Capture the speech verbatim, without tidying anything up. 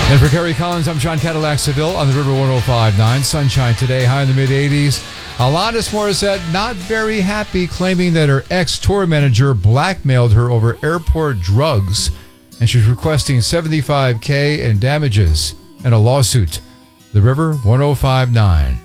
And for Kerry Collins, I'm John Cadillac Seville on the River one oh five point nine. Sunshine today, high in the mid-eighties. Alanis Morissette not very happy, claiming that her ex-tour manager blackmailed her over airport drugs. And she's requesting seventy-five thousand dollars in damages and a lawsuit. The River one oh five point nine.